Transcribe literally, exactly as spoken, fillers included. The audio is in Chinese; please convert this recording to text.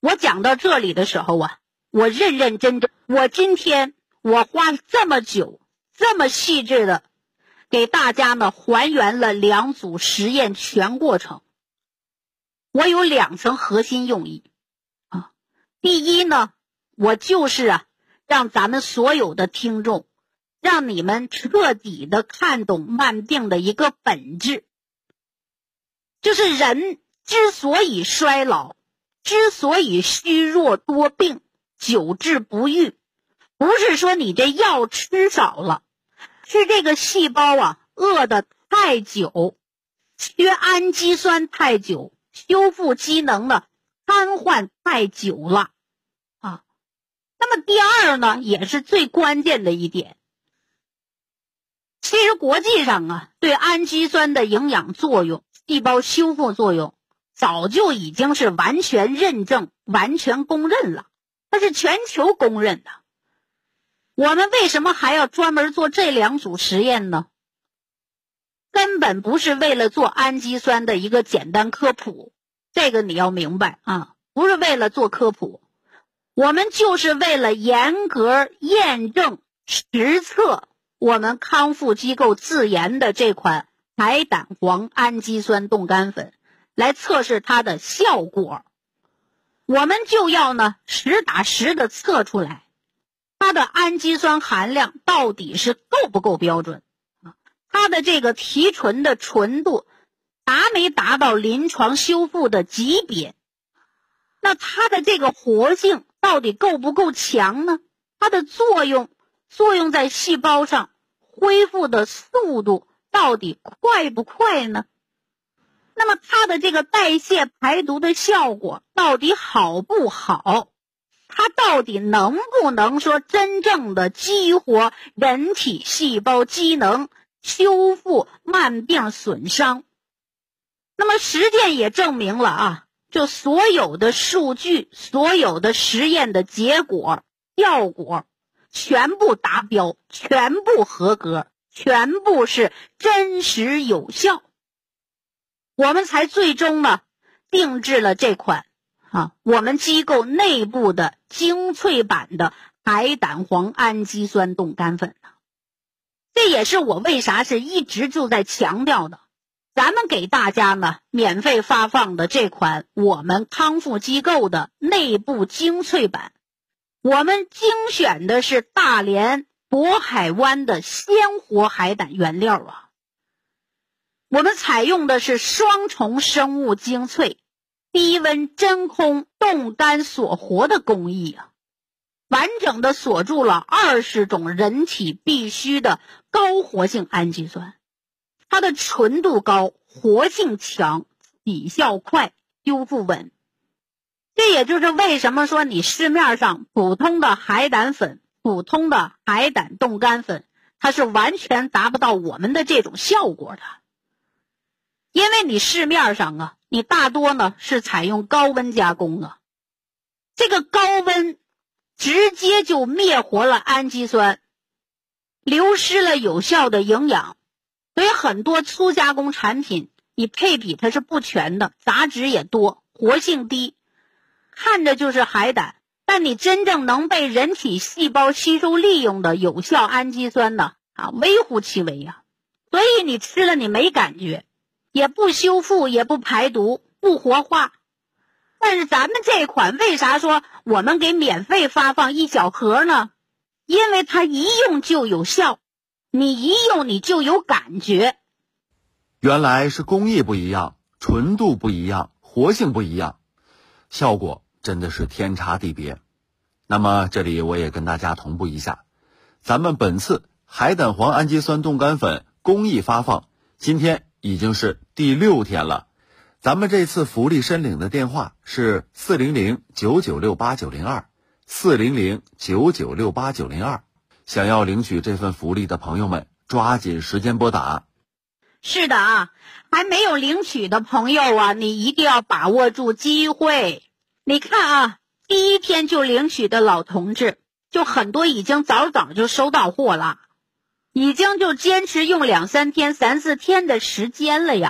我讲到这里的时候啊，我认认真真，我今天我花这么久这么细致的给大家呢还原了两组实验全过程。我有两层核心用意啊。第一呢，我就是啊让咱们所有的听众，让你们彻底的看懂慢病的一个本质，就是人之所以衰老，之所以虚弱多病，久治不愈，不是说你这药吃少了，是这个细胞啊饿得太久，缺氨基酸太久，修复机能呢瘫痪太久了啊。那么第二呢，也是最关键的一点，其实国际上啊对氨基酸的营养作用、细胞修复作用早就已经是完全认证、完全公认了，它是全球公认的。我们为什么还要专门做这两组实验呢？根本不是为了做氨基酸的一个简单科普，这个你要明白啊，不是为了做科普，我们就是为了严格验证实测我们康复机构自研的这款海胆黄氨基酸冻干粉，来测试它的效果。我们就要呢实打实的测出来它的氨基酸含量到底是够不够标准，它的这个提纯的纯度达没达到临床修复的级别，那它的这个活性到底够不够强呢？它的作用作用在细胞上恢复的速度到底快不快呢？那么它的这个代谢排毒的效果到底好不好？它到底能不能说真正的激活人体细胞机能，修复慢病损伤？那么实践也证明了啊，就所有的数据、所有的实验的结果、效果全部达标，全部合格，全部是真实有效。我们才最终呢定制了这款啊我们机构内部的精粹版的海胆黄氨基酸冻干粉呢。这也是我为啥是一直就在强调的，咱们给大家呢免费发放的这款我们康复机构的内部精粹版，我们精选的是大连渤海湾的鲜活海胆原料啊。我们采用的是双重生物精粹、低温真空冻干锁活的工艺啊，完整的锁住了二十种人体必需的高活性氨基酸，它的纯度高，活性强，起效快，修复稳。这也就是为什么说你市面上普通的海胆粉、普通的海胆冻干粉，它是完全达不到我们的这种效果的。因为你市面上啊，你大多呢是采用高温加工啊，这个高温直接就灭活了氨基酸，流失了有效的营养，所以很多粗加工产品你配比它是不全的，杂质也多，活性低，看着就是海胆，但你真正能被人体细胞吸收利用的有效氨基酸呢啊，微乎其微呀、啊，所以你吃了你没感觉，也不修复，也不排毒，不活化。但是咱们这款为啥说我们给免费发放一小盒呢？因为它一用就有效，你一用你就有感觉。 原来是工艺不一样，纯度不一样，活性不一样，效果真的是天差地别。那么这里我也跟大家同步一下，咱们本次海胆黄氨基酸冻干粉公益发放今天已经是第六天了，咱们这次福利申领的电话是四零零九九六八九零二 四零零九九六八九零二，想要领取这份福利的朋友们抓紧时间拨打。 是的啊，还没有领取的朋友啊，你一定要把握住机会。你看啊，第一天就领取的老同志就很多，已经早早就收到货了，已经就坚持用两三天三四天的时间了呀。